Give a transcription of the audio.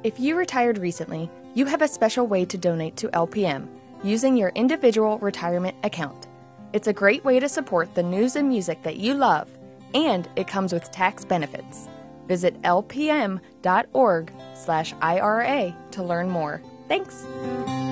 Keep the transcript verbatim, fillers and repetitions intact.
If you retired recently, you have a special way to donate to L P M using your individual retirement account. It's a great way to support the news and music that you love, and it comes with tax benefits. Visit L P M dot org slash I R A to learn more. Thanks!